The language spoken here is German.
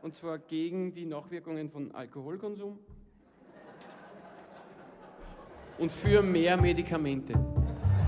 und zwar gegen die Nachwirkungen von Alkoholkonsum und für mehr Medikamente.